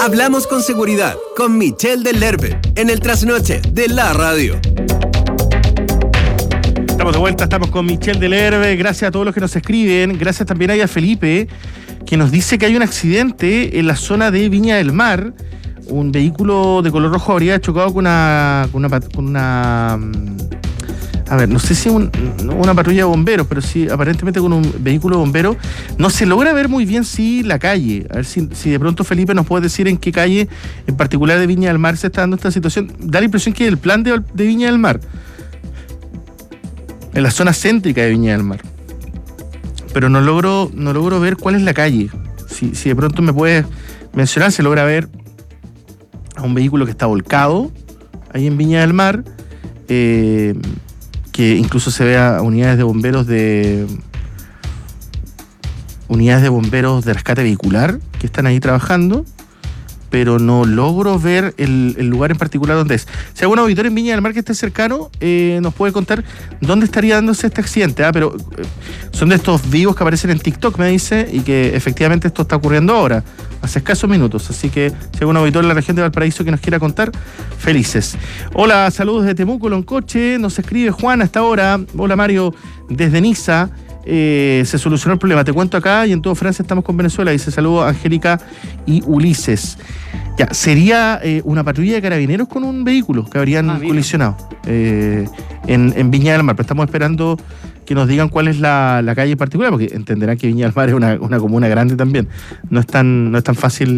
Hablamos con seguridad con Michelle del Lerbe en el trasnoche de la radio. Estamos de vuelta, estamos con Michelle del Lerbe. Gracias a todos los que nos escriben. Gracias también a Felipe, que nos dice que hay un accidente en la zona de Viña del Mar. Un vehículo de color rojo habría chocado con una a ver, no sé si una patrulla de bomberos, pero sí aparentemente con un vehículo de bomberos. No se logra ver muy bien la calle. A ver si de pronto Felipe nos puede decir en qué calle en particular de Viña del Mar se está dando esta situación. Da la impresión que es el plan de Viña del Mar, en la zona céntrica de Viña del Mar, pero no logro ver cuál es la calle. Si de pronto me puedes mencionar, se logra ver a un vehículo que está volcado ahí en Viña del Mar, que incluso se ve a unidades de bomberos de rescate vehicular que están ahí trabajando, pero no logro ver el lugar en particular donde es. Si hay algún auditor en Viña del Mar que esté cercano, nos puede contar dónde estaría dándose este accidente. Pero son de estos vivos que aparecen en TikTok, me dice, y que efectivamente esto está ocurriendo ahora, hace escasos minutos. Así que si hay algún auditor en la región de Valparaíso que nos quiera contar, felices. Hola, saludos de Temuco, Loncoche. Nos escribe Juan hasta ahora. Hola, Mario, desde Niza. Se solucionó el problema, te cuento acá y en todo Francia estamos con Venezuela. Dice saludos Angélica y Ulises. Ya, sería una patrulla de carabineros con un vehículo que habrían colisionado en Viña del Mar, pero estamos esperando que nos digan cuál es la calle en particular, porque entenderán que Viña del Mar es una comuna grande también, no es tan fácil